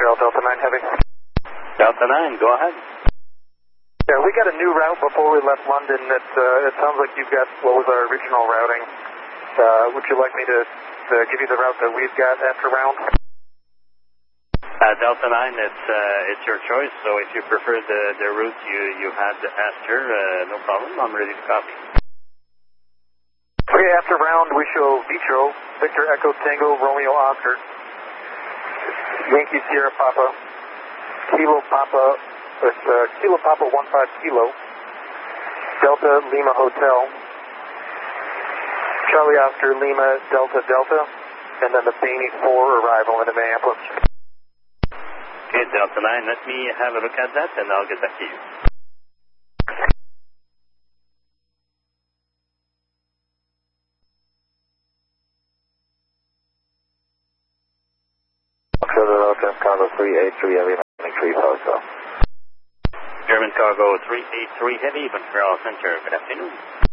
Montreal, Delta 9 Heavy. Delta 9, go ahead. Yeah, we got a new route before we left London. It sounds like you've got what was our original routing. Would you like me to give you the route that we've got after round? Delta 9, it's your choice, so if you prefer the route you had after, no problem, I'm ready to copy. Okay, after round we show Vitro, Victor Echo Tango, Romeo Oscar, Yankee Sierra Papa, Kilo Papa, it's Kilo Papa 15 Kilo, Delta Lima Hotel, Charlie Oscar Lima Delta Delta, and then the Bainey 4 arrival in Minneapolis. Okay, Delta 9, let me have a look at that and I'll get back to you. Cargo 383 Heavy, 93 Hotel. German Cargo 383 Heavy, Montreal Center, good afternoon.